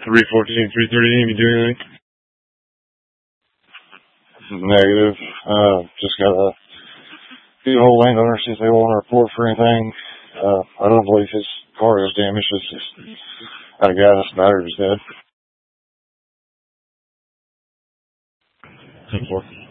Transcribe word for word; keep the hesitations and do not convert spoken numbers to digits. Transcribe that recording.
three fourteen, three thirty, you doing anything? Negative. Uh, just got a few whole landowner see if they want to report for anything. Uh, I don't believe his car is damaged. It's just got a guy that's battery was dead. ten four.